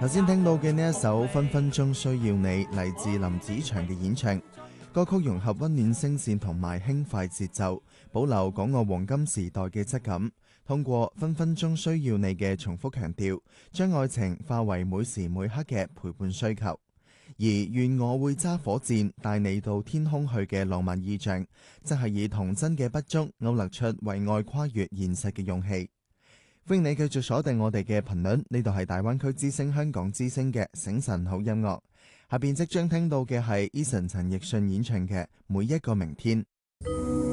頭先聽到嘅呢一首《分分鐘需要你》，嚟自林子祥嘅演唱。歌曲融合溫暖聲線同埋輕快節奏，保留港樂黃金時代嘅質感。通過分分鐘需要你嘅重複強調，將愛情化為每時每刻嘅陪伴需求。而願我會揸火箭帶你到天空去嘅浪漫意象，則係以童真嘅筆觸勾勒出為愛跨越現實嘅勇氣。歡迎你繼續鎖定我哋嘅頻率，呢度係大灣區之聲香港之聲嘅醒晨好音樂。下邊即將聽到嘅係 Eason 陳奕迅演唱嘅《每一個明天》。